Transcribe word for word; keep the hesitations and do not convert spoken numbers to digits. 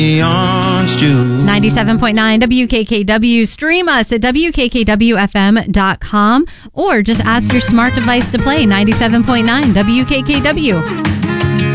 ninety-seven point nine W K K W. Stream us at W K K W F M dot com or just ask your smart device to play ninety-seven point nine W K K W.